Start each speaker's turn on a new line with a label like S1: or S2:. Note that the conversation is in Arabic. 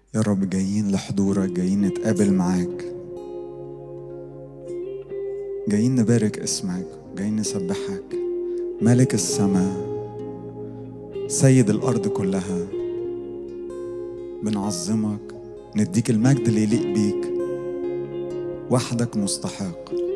S1: يا رب جايين لحضورك، جايين نتقابل معاك، جايين نبارك اسمك، جايين نسبحك. ملك السماء، سيد الأرض كلها، بنعظمك، نديك المجد اللي يليق بيك. وحدك مستحق.